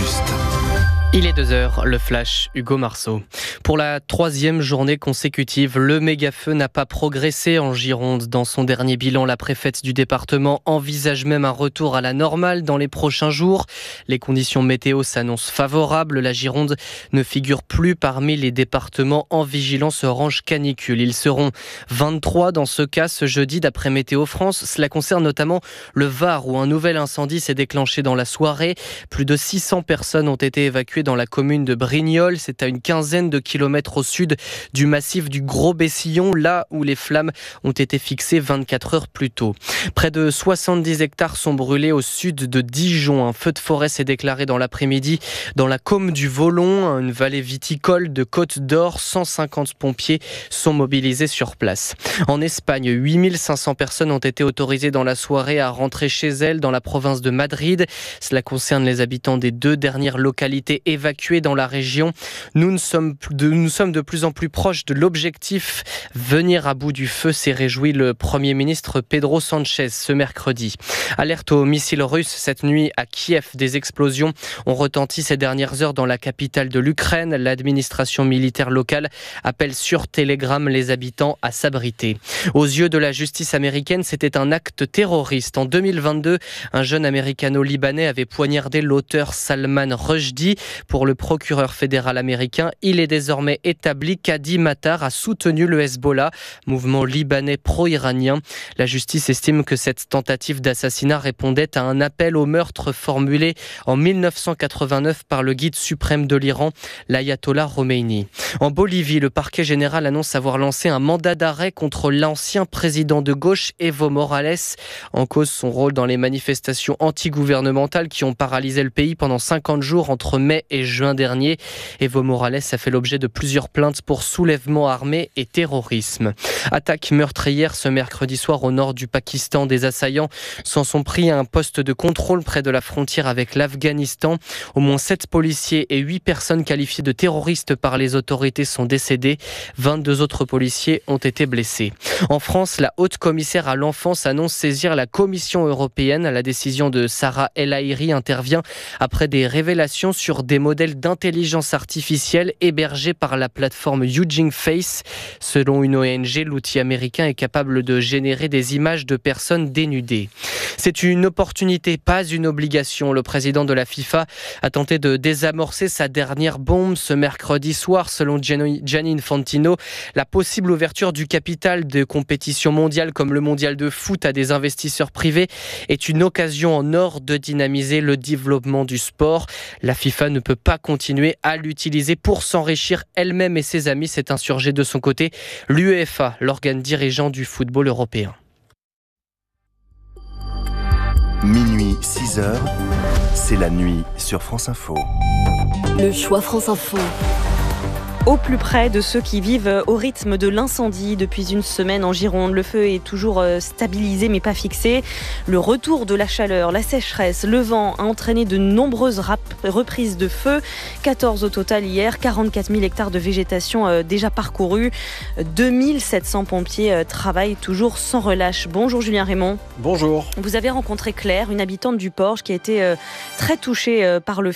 juste. Il est 2h, le flash, Hugo Marceau. Pour la 3e journée consécutive, le méga-feu n'a pas progressé en Gironde. Dans son dernier bilan, la préfète du département envisage même un retour à la normale dans les prochains jours. Les conditions météo s'annoncent favorables. La Gironde ne figure plus parmi les départements en vigilance orange canicule. Ils seront 23 dans ce cas ce jeudi d'après Météo France. Cela concerne notamment le Var où un nouvel incendie s'est déclenché dans la soirée. Plus de 600 personnes ont été évacuées dans la commune de Brignoles. C'est à une quinzaine de kilomètres au sud du massif du Gros-Bessillon, là où les flammes ont été fixées 24 heures plus tôt. Près de 70 hectares sont brûlés au sud de Dijon. Un feu de forêt s'est déclaré dans l'après-midi dans la Côme du Volon, une vallée viticole de Côte d'Or. 150 pompiers sont mobilisés sur place. En Espagne, 8500 personnes ont été autorisées dans la soirée à rentrer chez elles dans la province de Madrid. Cela concerne les habitants des 2 dernières localités évacués dans la région. Nous sommes de plus en plus proches de l'objectif. Venir à bout du feu, s'est réjoui le Premier ministre Pedro Sánchez ce mercredi. Alerte aux missiles russes cette nuit à Kiev. Des explosions ont retenti ces dernières heures dans la capitale de l'Ukraine. L'administration militaire locale appelle sur Telegram les habitants à s'abriter. Aux yeux de la justice américaine, c'était un acte terroriste. En 2022, un jeune américano-libanais avait poignardé l'auteur Salman Rushdie. Pour le procureur fédéral américain, il est désormais établi qu'Hadi Matar a soutenu le Hezbollah, mouvement libanais pro-iranien. La justice estime que cette tentative d'assassinat répondait à un appel au meurtre formulé en 1989 par le guide suprême de l'Iran, l'ayatollah Khomeini. En Bolivie, le parquet général annonce avoir lancé un mandat d'arrêt contre l'ancien président de gauche Evo Morales. En cause, son rôle dans les manifestations antigouvernementales qui ont paralysé le pays pendant 50 jours entre mai et juin dernier. Evo Morales a fait l'objet de plusieurs plaintes pour soulèvement armé et terrorisme. Attaque meurtrière ce mercredi soir au nord du Pakistan. Des assaillants s'en sont pris à un poste de contrôle près de la frontière avec l'Afghanistan. Au moins 7 policiers et 8 personnes qualifiées de terroristes par les autorités sont décédées. 22 autres policiers ont été blessés. En France, la haute commissaire à l'enfance annonce saisir la Commission européenne. La décision de Sarah El Haïry intervient après des révélations sur des modèles d'intelligence artificielle hébergés par la plateforme Hugging Face. Selon une ONG, l'outil américain est capable de générer des images de personnes dénudées. C'est une opportunité, pas une obligation. Le président de la FIFA a tenté de désamorcer sa dernière bombe ce mercredi soir. Selon Gianni Infantino, la possible ouverture du capital de compétitions mondiales comme le mondial de foot à des investisseurs privés est une occasion en or de dynamiser le développement du sport. La FIFA ne peut pas continuer à l'utiliser pour s'enrichir elle-même et ses amis, s'est insurgé de son côté l'UEFA, l'organe dirigeant du football européen. Minuit 6h, c'est la nuit sur France Info. Le choix France Info. Au plus près de ceux qui vivent au rythme de l'incendie depuis une semaine en Gironde. Le feu est toujours stabilisé mais pas fixé. Le retour de la chaleur, la sécheresse, le vent a entraîné de nombreuses reprises de feu. 14 au total hier, 44 000 hectares de végétation déjà parcourus. 2700 pompiers travaillent toujours sans relâche. Bonjour Julien Raymond. Bonjour. Vous avez rencontré Claire, une habitante du Porge qui a été très touchée par le